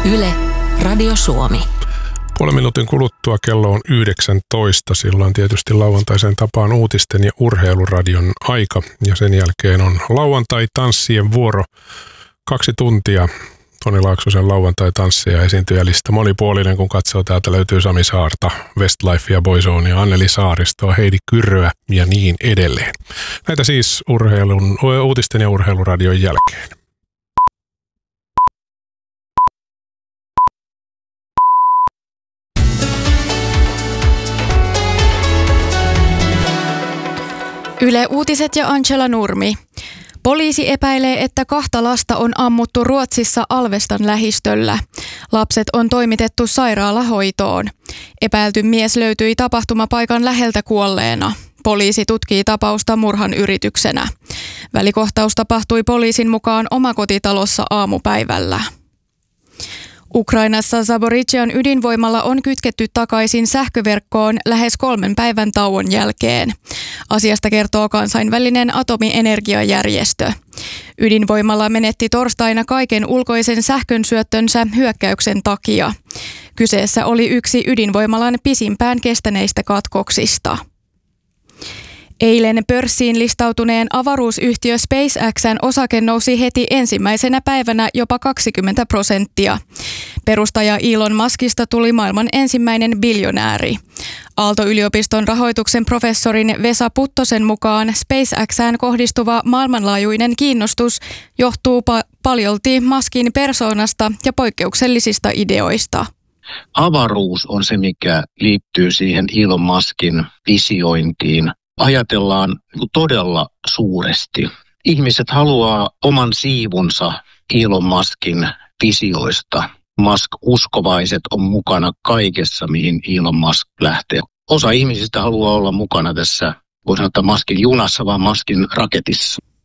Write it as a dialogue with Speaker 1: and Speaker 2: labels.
Speaker 1: Yle, Radio Suomi.
Speaker 2: Puolen minuutin kuluttua kello on 19. Silloin tietysti lauantaisen tapaan uutisten ja urheiluradion aika. Ja sen jälkeen on lauantai-tanssien vuoro. 2 tuntia. Toni Laaksosen lauantai-tanssi ja esiintyjälista monipuolinen, kun katsoo. Täältä löytyy Sami Saarta, Westlifea, Boyzonea, Anneli Saaristoa, Heidi Kyrröä ja niin edelleen. Näitä siis uutisten ja urheiluradion jälkeen.
Speaker 3: Yle Uutiset ja Angela Nurmi. Poliisi epäilee, että 2 lasta on ammuttu Ruotsissa Alvestan lähistöllä. Lapset on toimitettu sairaalahoitoon. Epäilty mies löytyi tapahtumapaikan läheltä kuolleena. Poliisi tutkii tapausta murhan yrityksenä. Välikohtaus tapahtui poliisin mukaan omakotitalossa aamupäivällä. Ukrainassa Zaporizhian ydinvoimalla on kytketty takaisin sähköverkkoon lähes 3 päivän tauon jälkeen. Asiasta kertoo kansainvälinen atomienergiajärjestö. Ydinvoimala menetti torstaina kaiken ulkoisen sähkönsyöttönsä hyökkäyksen takia. Kyseessä oli yksi ydinvoimalan pisimpään kestäneistä katkoksista. Eilen pörssiin listautuneen avaruusyhtiö SpaceX:n osake nousi heti ensimmäisenä päivänä jopa 20%. Perustaja Elon Muskista tuli maailman ensimmäinen biljonääri. Aalto-yliopiston rahoituksen professorin Vesa Puttosen mukaan SpaceX:ään kohdistuva maailmanlaajuinen kiinnostus johtuu paljolti Muskin persoonasta ja poikkeuksellisista ideoista.
Speaker 4: Avaruus on se, mikä liittyy siihen Elon Muskin visiointiin. Ajatellaan todella suuresti. Ihmiset haluaa oman siivunsa Elon Muskin visioista. Musk-uskovaiset on mukana kaikessa, mihin Elon Musk lähtee. Osa ihmisistä haluaa olla mukana tässä, voi sanoa, Muskin junassa, vaan Muskin raketissa.